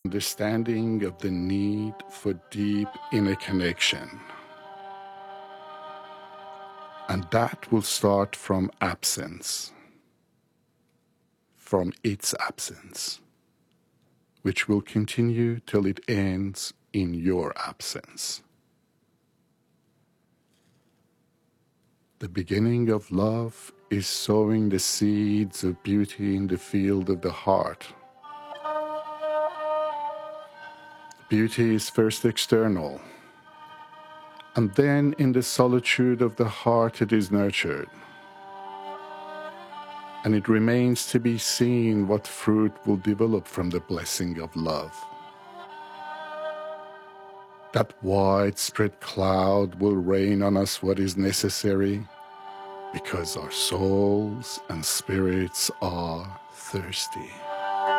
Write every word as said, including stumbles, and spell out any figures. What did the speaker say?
understanding of the need for deep inner connection. And that will start from absence, from its absence, which will continue till it ends in your absence. The beginning of love is sowing the seeds of beauty in the field of the heart. Beauty is first external, and then in the solitude of the heart it is nurtured. And it remains to be seen what fruit will develop from the blessing of love. That widespread cloud will rain on us what is necessary, because our souls and spirits are thirsty.